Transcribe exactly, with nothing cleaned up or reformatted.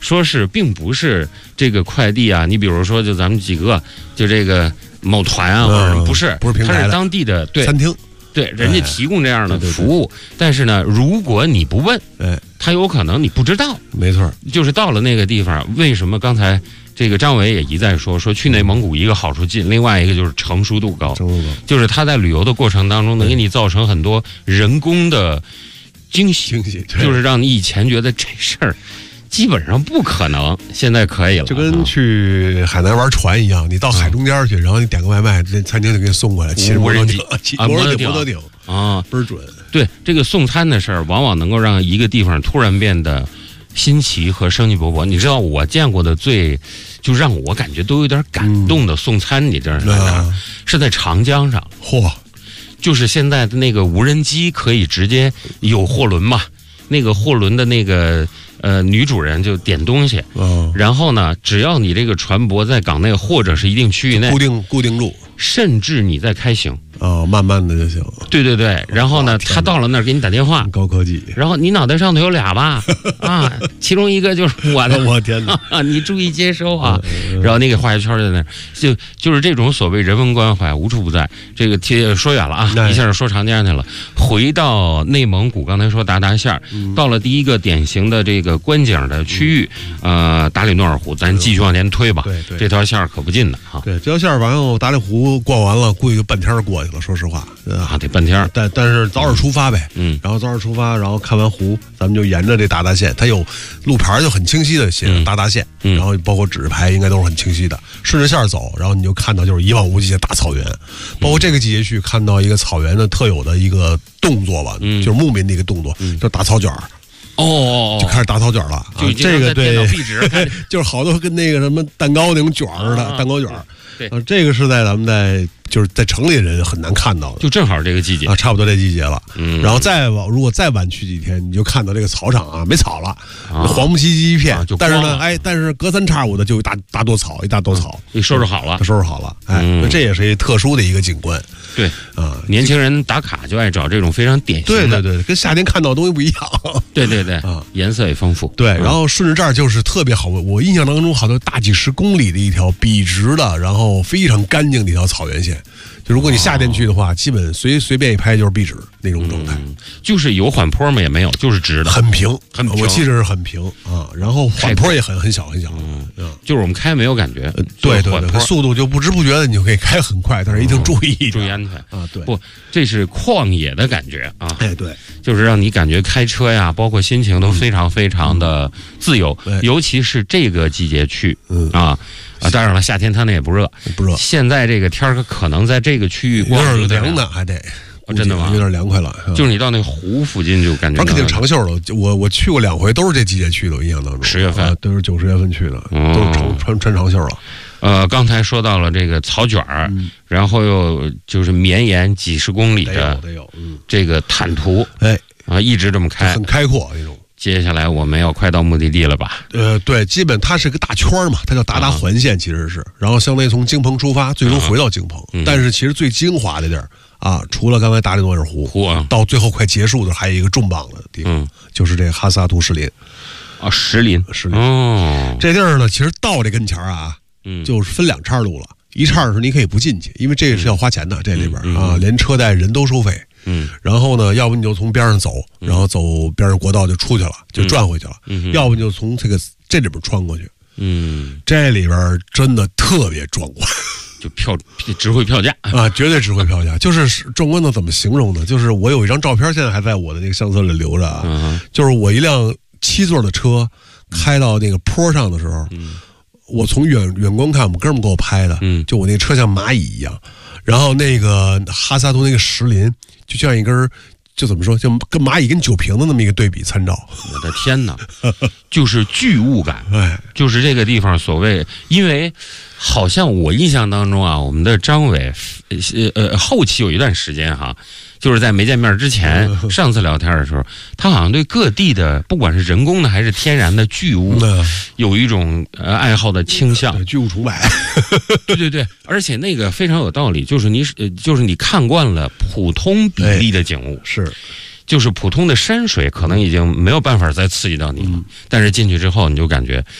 说是并不是这个快递啊，你比如说就咱们几个就这个某团啊，或者什么不是， 不是平台的， 它是当地的对餐厅。 对，人家提供这样的服务， 哎、对对对但是呢，如果你不问， 哎， 他有可能你不知道。 没错， 就是到了那个地方，为什么刚才这个张伟也一再说，说去内蒙古一个好处近，另外一个就是成熟度高， 成熟度高， 就是他在旅游的过程当中能给你造成很多人工的惊喜， 惊喜， 就是让你以前觉得这事儿基本上不可能，现在可以了。 就跟去海南玩船一样，你到海中间去，然后你点个外卖，这餐厅就给你送过来，骑着摩托艇，骑摩托艇，摩托艇啊， 倍儿准。 对，这个送餐的事儿，往往能够让一个地方突然变得新奇和生机勃勃。你知道我见过的最，就让我感觉都有点感动的送餐，你知道吗？ 啊、 是在长江上， 嚯， 就是现在的那个无人机可以直接有货轮嘛，那个货轮的那个。呃，女主人就点东西， 嗯， 然后呢，只要你这个船舶在港内或者是一定区域内固定固定住， 甚至你在开行， 哦，慢慢的就行。 对对对，然后呢，他到了那儿给你打电话， 高科技， 然后你脑袋上头有俩吧，啊，其中一个就是我的， 我天哪， 啊，你注意接收啊，然后那个画一圈在那儿，就就是这种所谓人文关怀无处不在。这个贴说远了啊，一下就说长江去了。回到内蒙古，刚才说达达县儿，到了第一个典型的这个观景的区域，呃，达里诺尔湖，咱继续往前推吧。 对对， 这条线儿可不近的哈。 对，这条线儿完后，达里湖逛完了，估计就半天过去了。说实话， 啊，得半天。 但但是早点出发呗， 嗯， 然后早点出发，然后看完湖，咱们就沿着这达达县，它有路牌就很清晰的写着达达县， 嗯， 然后包括指示牌应该都是很清晰的，顺着线走，然后你就看到就是一望无际的大草原，包括这个季节去看到一个草原的特有的一个动作吧， 嗯， 就是牧民的一个动作， 嗯， 就是打草卷儿。 哦， 就开始打草卷了， 就这个对， 壁纸就是好多跟那个什么蛋糕那种卷儿似的，蛋糕卷儿。 对， 啊，这个是在咱们在就是在城里的人很难看到的， 就正好这个季节啊，差不多这季节了。 嗯， 然后再往如果再晚去几天，你就看到这个草场啊没草了， 啊、 黄不唧唧一片。 啊、 但是呢，哎，但是隔三差五的就有一大大垛草，一大垛草， 你、嗯、收拾好了， 收拾好了，哎， 嗯、 这也是一特殊的一个景观。 对啊， 年轻人打卡就爱找这种非常典型的，对对对，跟夏天看到的东西不一样。 对对对，啊，颜色也丰富。 对，然后顺着这儿就是特别好，我印象当中好多大几十公里的一条笔直的，然后非常干净的一条草原线。就如果你夏天去的话，哦、基本随随便一拍就是壁纸那种状态、 嗯，就是有缓坡吗？也没有，就是直的， 很平， 很平。 我记得是很平啊，然后缓坡也很很小很小， 嗯，嗯就是我们开没有感觉， 呃、对对对，速度就不知不觉的你就可以开很快，但是一定注意、 嗯、注意安全啊。对， 不，这是旷野的感觉啊， 哎对， 就是让你感觉开车呀，包括心情都非常非常的自由， 嗯、 尤其是这个季节去， 嗯啊。啊，当然了，夏天它那也不热， 不热。 现在这个天儿可能在这个区域逛有点凉的，还得、 哦、真的吗？ 有点凉快了。 就是你到那湖附近就感觉， 反正肯定长袖了。我我去过两回，都是这季节去的，我印象当中。 十月份、 啊、都是九十月份去的， 嗯、 都是穿穿穿长袖了。 呃，刚才说到了这个草卷儿、嗯，然后又就是绵延几十公里的得有嗯这个坦途， 哎啊，一直这么开， 很开阔那种。 接下来我们要快到目的地了吧？ 呃，对，基本它是个大圈嘛，它叫达达环线，其实是，然后相当于从京鹏出发，最终回到京鹏。 嗯、 但是其实最精华的地儿啊，除了刚才达里诺尔湖， 湖啊， 到最后快结束的还有一个重磅的地方， 嗯、 就是这个哈萨图石林。 啊，石林， 石林。 哦， 这地儿呢，其实到这跟前啊， 嗯，就是分两岔路了。一岔是你可以不进去，因为这个是要花钱的， 嗯、 这里边、 嗯、 啊，连车带人都收费。 嗯， 然后呢，要不你就从边上走，然后走边上国道就出去了，就转回去了； 嗯、 要不你就从这个这里边穿过去。 嗯， 这里边真的特别壮观， 就票值回票价啊，绝对值回票价。就是壮观的怎么形容呢？就是我有一张照片，现在还在我的那个相册里留着啊。 嗯、 就是我一辆七座的车开到那个坡上的时候， 嗯、 我从远远观看，我们哥们给我拍的， 嗯， 就我那车像蚂蚁一样。然后那个哈萨图那个石林就像一根，就怎么说，就跟蚂蚁跟酒瓶的那么一个对比参照。 我的天哪，就是巨物感， 哎， 就是这个地方所谓，因为好像我印象当中啊，我们的张伟，呃呃，后期有一段时间哈。就是在没见面之前，上次聊天的时候，他好像对各地的不管是人工的还是天然的巨物，有一种呃爱好的倾向。 巨物崇拜， 对对对，而且那个非常有道理，就是你呃就是你看惯了普通比例的景物， 哎、是， 就是普通的山水可能已经没有办法再刺激到你了，嗯、但是进去之后你就感觉